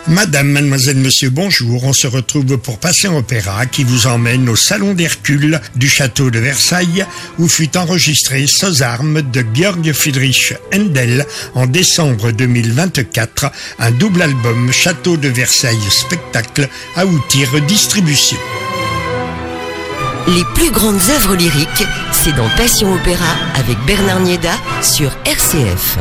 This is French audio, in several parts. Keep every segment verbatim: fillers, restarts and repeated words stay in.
Madame, mademoiselle, monsieur, bonjour. On se retrouve pour Passion Opéra qui vous emmène au Salon d'Hercule du château de Versailles où fut enregistré Sozarm de Georg Friedrich Händel en décembre deux mille vingt-quatre, un double album Château de Versailles Spectacle à Outir Distribution. Les plus grandes œuvres lyriques, c'est dans Passion Opéra avec Bernard Nieda sur R C F.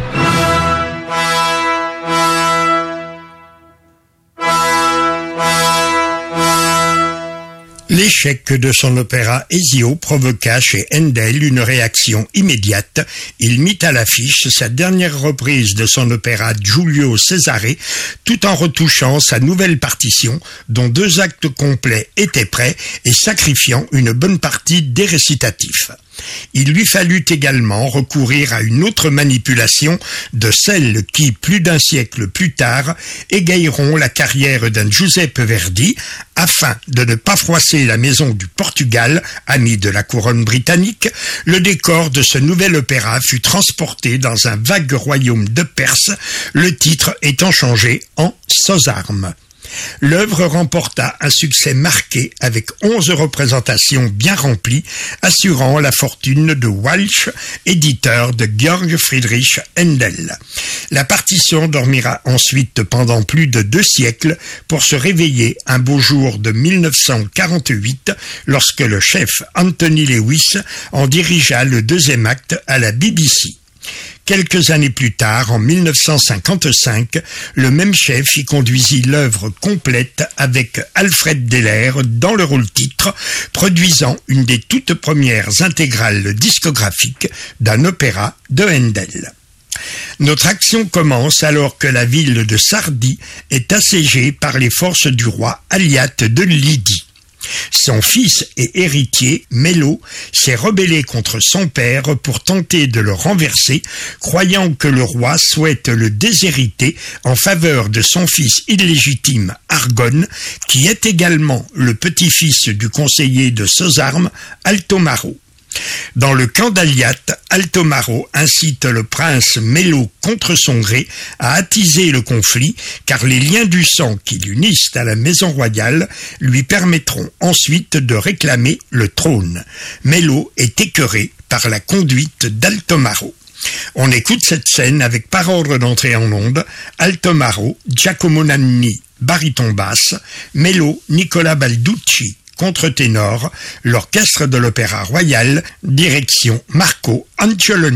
L'échec de son opéra Ezio provoqua chez Händel une réaction immédiate. Il mit à l'affiche sa dernière reprise de son opéra Giulio Cesare, tout en retouchant sa nouvelle partition, dont deux actes complets étaient prêts et sacrifiant une bonne partie des récitatifs. Il lui fallut également recourir à une autre manipulation de celles qui, plus d'un siècle plus tard, égayeront la carrière d'un Giuseppe Verdi, afin de ne pas froisser la maison du Portugal, ami de la couronne britannique. Le décor de ce nouvel opéra fut transporté dans un vague royaume de Perse, le titre étant changé en Sozarm. L'œuvre remporta un succès marqué avec onze représentations bien remplies, assurant la fortune de Walsh, éditeur de Georg Friedrich Händel. La partition dormira ensuite pendant plus de deux siècles pour se réveiller un beau jour de mille neuf cent quarante-huit lorsque le chef Anthony Lewis en dirigea le deuxième acte à la B B C. Quelques années plus tard, en mille neuf cent cinquante-cinq, le même chef y conduisit l'œuvre complète avec Alfred Deller dans le rôle-titre, produisant une des toutes premières intégrales discographiques d'un opéra de Händel. Notre action commence alors que la ville de Sardis est assiégée par les forces du roi Aliat de Lydie. Son fils et héritier, Mello, s'est rebellé contre son père pour tenter de le renverser, croyant que le roi souhaite le déshériter en faveur de son fils illégitime Argonne, qui est également le petit-fils du conseiller de Sozarm, Altomaro. Dans le camp d'Aliat, Altomaro incite le prince Mello contre son gré à attiser le conflit, car les liens du sang qui l'unissent à la maison royale lui permettront ensuite de réclamer le trône. Mello est écœuré par la conduite d'Altomaro. On écoute cette scène avec par ordre d'entrée en onde, Altomaro, Giacomo Nanni, baryton basse, Mello, Nicola Balducci, contre-ténor, l'orchestre de l'Opéra Royal, direction Marco Angioloni.